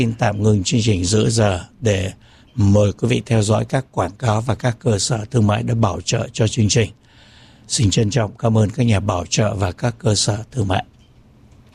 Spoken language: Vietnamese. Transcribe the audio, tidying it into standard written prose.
Xin tạm ngừng chương trình giữa giờ để mời quý vị theo dõi các quảng cáo và các cơ sở thương mại đã bảo trợ cho chương trình. Xin trân trọng cảm ơn các nhà bảo trợ và các cơ sở thương mại.